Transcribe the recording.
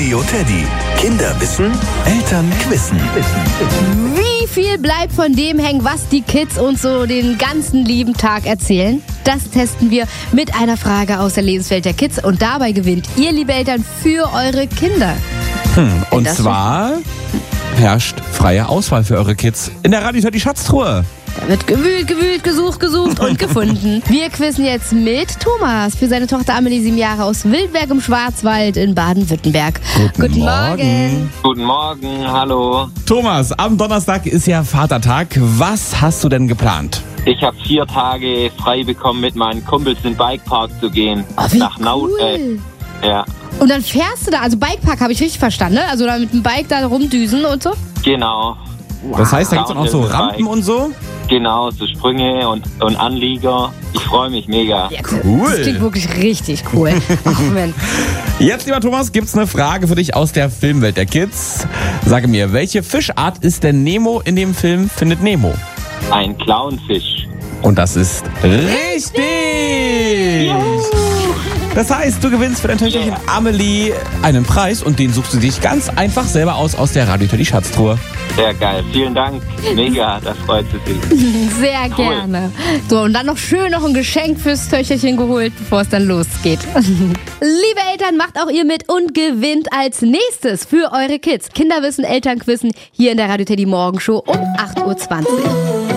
Radio Teddy. Kinder wissen, Eltern wissen. Wie viel bleibt von dem hängen, was die Kids uns so den ganzen lieben Tag erzählen? Das testen wir mit einer Frage aus der Lebenswelt der Kids. Und dabei gewinnt ihr, liebe Eltern, für eure Kinder. Und zwar herrscht freie Auswahl für eure Kids in der Radio Teddy Schatztruhe. Da wird gewühlt, gesucht und gefunden. Wir quizzen jetzt mit Thomas für seine Tochter Amelie, 7 Jahre, aus Wildberg im Schwarzwald in Baden-Württemberg. Guten Morgen. Guten Morgen, hallo. Thomas, am Donnerstag ist ja Vatertag. Was hast du denn geplant? Ich habe 4 Tage frei bekommen, mit meinen Kumpels in den Bikepark zu gehen. Oh, wie nach cool. Ja, Und dann fährst du da, also Bikepark habe ich richtig verstanden, ne? Also da mit dem Bike da rumdüsen und so? genau. Das heißt, da gibt es auch noch so Downhill-Bike. Rampen und so? Genau, so Sprünge und Anlieger. Ich freue mich mega. Ja, Cool. Das klingt wirklich richtig cool. Ach, Mensch. Jetzt, lieber Thomas, gibt's eine Frage für dich aus der Filmwelt der Kids. Sage mir, welche Fischart ist denn Nemo in dem Film Findet Nemo? Ein Clownfisch. Und das ist richtig! Das heißt, du gewinnst für dein Töchterchen Amelie einen Preis und den suchst du dich ganz einfach selber aus der Radio Teddy Schatztruhe. Sehr geil. Vielen Dank. Mega, das freut sich. Sehr gerne. So, und dann noch schön ein Geschenk fürs Töchterchen geholt, bevor es dann losgeht. Liebe Eltern, macht auch ihr mit und gewinnt als nächstes für eure Kids Kinderwissen, Elternquissen hier in der Radio Teddy Morgenshow um 8:20 Uhr.